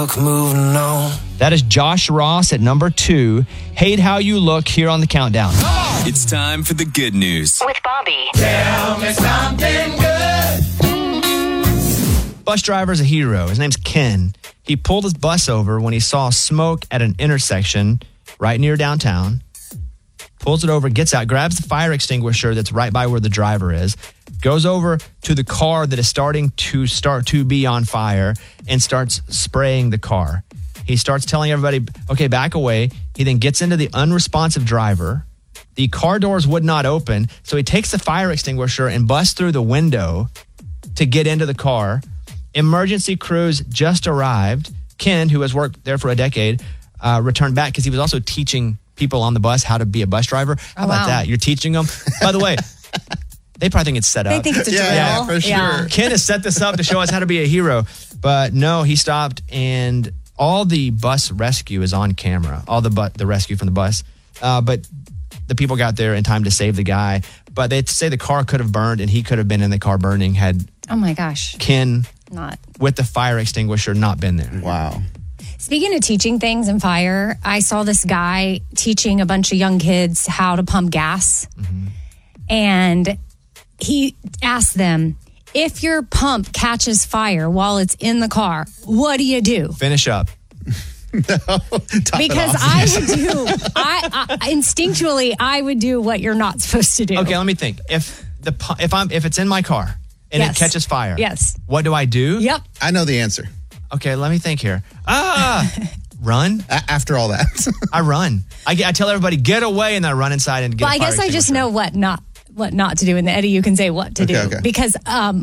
Moving on. That is Josh Ross at number 2. Hate How You Look here on the countdown. It's time for the good news. With Bobby. Tell me something good. Bus driver's a hero. His name's Ken. He pulled his bus over when he saw smoke at an intersection right near downtown. Pulls it over, gets out, grabs the fire extinguisher that's right by where the driver is, goes over to the car that is starting to be on fire and starts spraying the car. He starts telling everybody, okay, back away. He then gets into the unresponsive driver. The car doors would not open, so he takes the fire extinguisher and busts through the window to get into the car. Emergency crews just arrived. Ken, who has worked there for a decade, returned back because he was also teaching people on the bus how to be a bus driver. How about that? You're teaching them. By the way, they probably think it's set up. They think it's a drill. Yeah, for sure. Yeah. Ken has set this up to show us how to be a hero. But no, he stopped, and all the bus rescue is on camera. All the rescue from the bus. But the people got there in time to save the guy. But they say the car could have burned, and he could have been in the car burning had Oh my gosh. Ken with the fire extinguisher not been there. Wow. Speaking of teaching things and fire, I saw this guy teaching a bunch of young kids how to pump gas. Mm-hmm. And he asked them, if your pump catches fire while it's in the car, what do you do? Finish up. Because I would do, instinctually, I would do what you're not supposed to do. Okay, let me think. If it's in my car and it catches fire, what do I do? Yep. I know the answer. Okay, let me think here. Run? After all that. I run. I tell everybody, get away, and I run inside and get Well, I guess I just know what not to do. And Eddie, you can say what to do. Okay. Because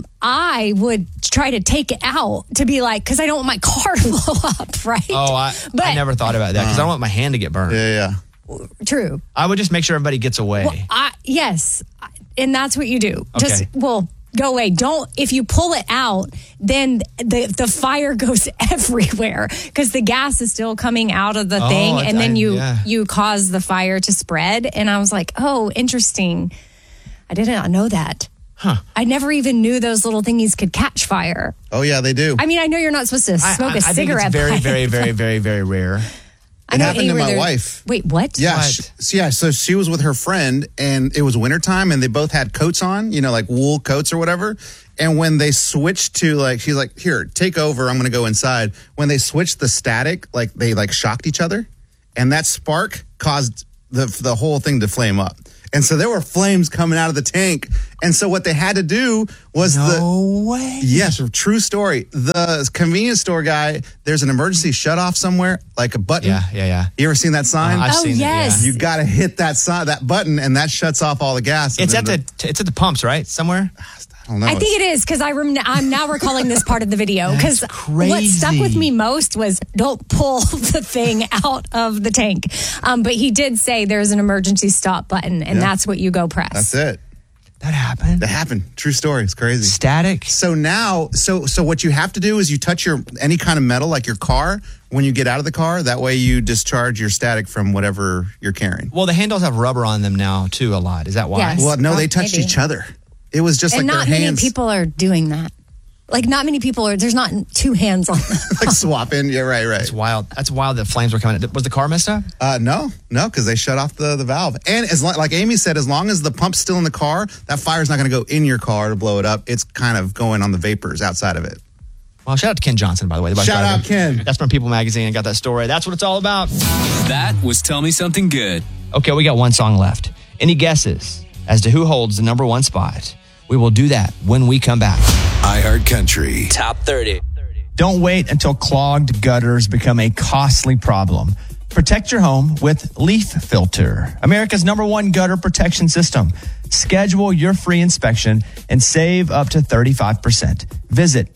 I would try to take it out to be like, because I don't want my car to blow up, right? Oh, I never thought about that because I don't want my hand to get burned. Yeah. True. I would just make sure everybody gets away. Well, yes. And that's what you do. Okay. Go away. If you pull it out, then the fire goes everywhere because the gas is still coming out of the thing. And then you cause the fire to spread. And I was like, oh, interesting. I did not know that. Huh. I never even knew those little thingies could catch fire. Oh, yeah, they do. I mean, I know you're not supposed to smoke a I cigarette. think it's very, very, very, very, very rare. It happened to my wife. Wait, what? Yeah. What? So she was with her friend, and it was wintertime, and they both had coats on, like wool coats or whatever. And when they switched to, she's like, here, take over. I'm going to go inside. When they switched the static, they shocked each other. And that spark caused the whole thing to flame up. And so there were flames coming out of the tank. And so what they had to do was No way. Yes, true story. The convenience store guy, there's an emergency shutoff somewhere, like a button. Yeah. You ever seen that sign? I've seen yes. it, yeah. You got to hit that button, and that shuts off all the gas. It's at the pumps, right? Somewhere? I don't know. I think it is because I'm now recalling this part of the video because what stuck with me most was don't pull the thing out of the tank. But he did say there's an emergency stop button, and that's what you go press. That's it. That happened? That happened. True story. It's crazy. Static? So now, so what you have to do is you touch any kind of metal, like your car, when you get out of the car. That way you discharge your static from whatever you're carrying. Well, the handles have rubber on them now, too, a lot. Is that why? Yes. Well, no, they touched each other. It was just and like not their many hands. people are doing that. Not many people are. There's not two hands on them. Like swapping. Yeah, right. That's wild. That's wild that flames were coming. Was the car messed up? No, because they shut off the valve. And like Amy said, as long as the pump's still in the car, that fire's not going to go in your car to blow it up. It's kind of going on the vapors outside of it. Well, shout out to Ken Johnson, by the way. Shout out, Ken. That's from People Magazine. I got that story. That's what it's all about. That was Tell Me Something Good. Okay, we got one song left. Any guesses as to who holds the number one spot? We will do that when we come back. iHeartCountry. Top 30. Don't wait until clogged gutters become a costly problem. Protect your home with Leaf Filter, America's #1 gutter protection system. Schedule your free inspection and save up to 35%. Visit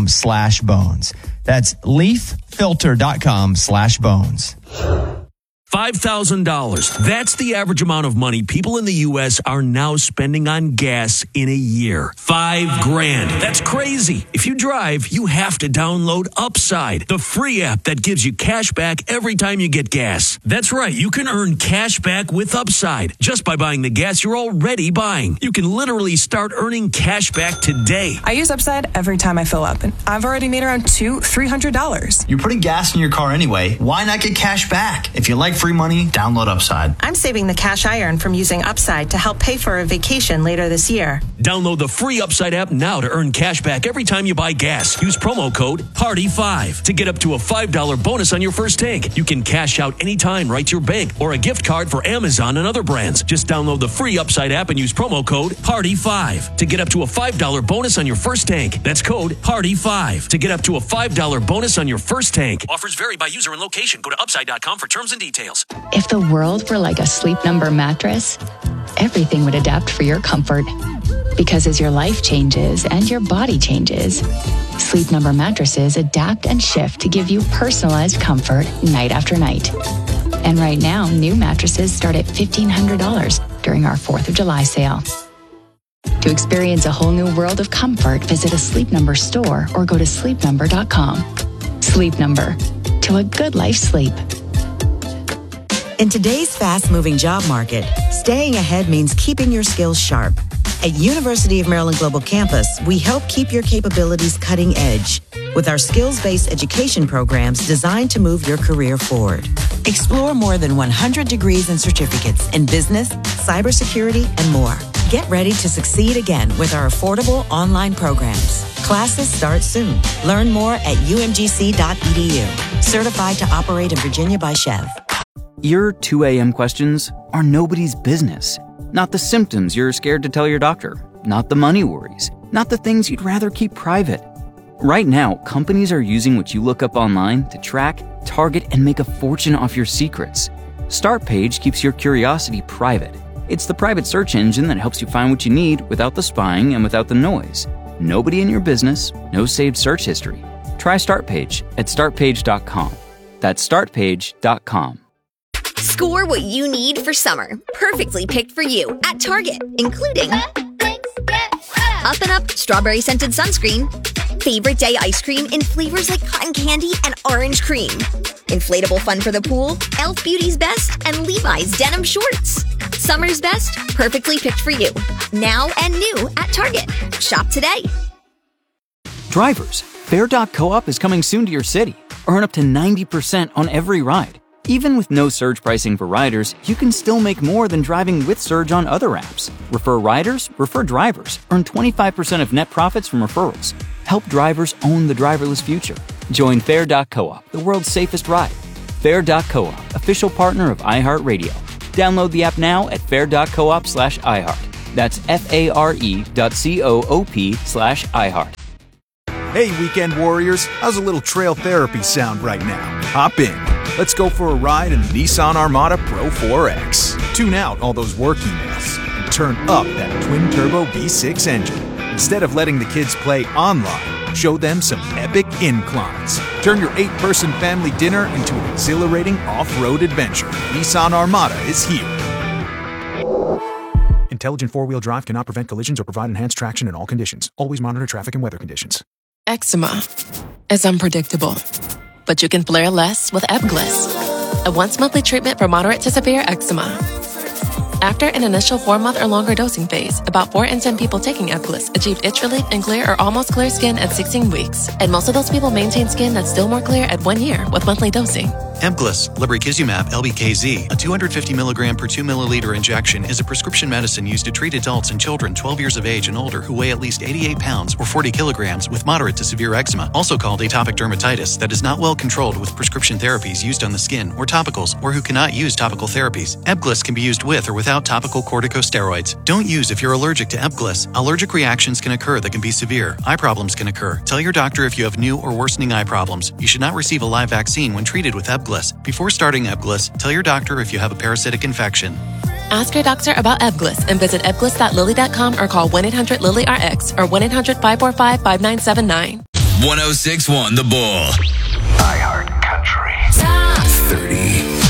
leaffilter.com/bones. That's leaffilter.com/bones. $5,000. That's the average amount of money people in the U.S. are now spending on gas in a year. $5,000. That's crazy. If you drive, you have to download Upside, the free app that gives you cash back every time you get gas. That's right. You can earn cash back with Upside just by buying the gas you're already buying. You can literally start earning cash back today. I use Upside every time I fill up, and I've already made around $200-$300. You're putting gas in your car anyway. Why not get cash back? If you like free money, download Upside. I'm saving the cash I earn from using Upside to help pay for a vacation later this year. Download the free Upside app now to earn cash back every time you buy gas. Use promo code PARTY5 to get up to a $5 bonus on your first tank. You can cash out anytime right to your bank or a gift card for Amazon and other brands. Just download the free Upside app and use promo code PARTY5 to get up to a $5 bonus on your first tank. That's code PARTY5 to get up to a $5 bonus on your first tank. Offers vary by user and location. Go to upside.com for terms and details. If the world were like a Sleep Number mattress, everything would adapt for your comfort. Because as your life changes and your body changes, Sleep Number mattresses adapt and shift to give you personalized comfort night after night. And right now, new mattresses start at $1,500 during our 4th of July sale. To experience a whole new world of comfort, visit a Sleep Number store or go to sleepnumber.com. Sleep Number. To a good life sleep. In today's fast-moving job market, staying ahead means keeping your skills sharp. At University of Maryland Global Campus, we help keep your capabilities cutting edge with our skills-based education programs designed to move your career forward. Explore more than 100 degrees and certificates in business, cybersecurity, and more. Get ready to succeed again with our affordable online programs. Classes start soon. Learn more at umgc.edu. Certified to operate in Virginia by Chev. Your 2 a.m. questions are nobody's business. Not the symptoms you're scared to tell your doctor. Not the money worries. Not the things you'd rather keep private. Right now, companies are using what you look up online to track, target, and make a fortune off your secrets. StartPage keeps your curiosity private. It's the private search engine that helps you find what you need without the spying and without the noise. Nobody in your business, no saved search history. Try StartPage at startpage.com. That's startpage.com. Score what you need for summer, perfectly picked for you at Target, including Up and Up strawberry scented sunscreen, favorite day ice cream in flavors like cotton candy and orange cream, inflatable fun for the pool, Elf Beauty's Best, and Levi's denim shorts. Summer's best, perfectly picked for you. Now and new at Target. Shop today. Drivers, Fair.coop is coming soon to your city. Earn up to 90% on every ride. Even with no surge pricing for riders, you can still make more than driving with Surge on other apps. Refer riders, refer drivers. Earn 25% of net profits from referrals. Help drivers own the driverless future. Join Fair.coop, the world's safest ride. Fair.coop, official partner of iHeartRadio. Download the app now at fair.coop/iHeart. That's FARE.coop/iHeart. Hey, weekend warriors, how's a little trail therapy sound right now? Hop in. Let's go for a ride in the Nissan Armada Pro 4X. Tune out all those work emails and turn up that twin-turbo V6 engine. Instead of letting the kids play online, show them some epic inclines. Turn your 8-person family dinner into an exhilarating off-road adventure. Nissan Armada is here. Intelligent four-wheel drive cannot prevent collisions or provide enhanced traction in all conditions. Always monitor traffic and weather conditions. Eczema is unpredictable, but you can flare less with Ebglyss, a once-monthly treatment for moderate to severe eczema. After an initial 4-month or longer dosing phase, about 4 in 10 people taking Ebglyss achieved itch relief and clear or almost clear skin at 16 weeks. And most of those people maintain skin that's still more clear at 1 year with monthly dosing. Ebglyss, lebrikizumab LBKZ, a 250 milligram per 2 milliliter injection, is a prescription medicine used to treat adults and children 12 years of age and older who weigh at least 88 pounds or 40 kilograms with moderate to severe eczema, also called atopic dermatitis, that is not well controlled with prescription therapies used on the skin or topicals, or who cannot use topical therapies. Ebglyss can be used with or without topical corticosteroids. Don't use if you're allergic to Ebglyss. Allergic reactions can occur that can be severe. Eye problems can occur. Tell your doctor if you have new or worsening eye problems. You should not receive a live vaccine when treated with Ebglyss. Before starting Ebglyss, tell your doctor if you have a parasitic infection. Ask your doctor about Ebglyss and visit ebglyss.lilly.com or call 1-800-LILY-RX or 1-800-545-5979. 106.1 The Bull. iHeart Country. Top 30. With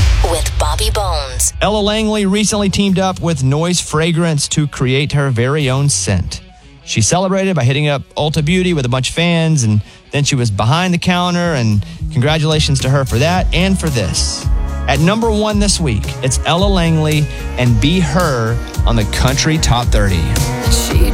with Bobby Bones. Ella Langley recently teamed up with Noise Fragrance to create her very own scent. She celebrated by hitting up Ulta Beauty with a bunch of fans, and then she was behind the counter, and congratulations to her for that and for this. At number 1 this week, it's Ella Langley and Be Her on the Country Top 30. She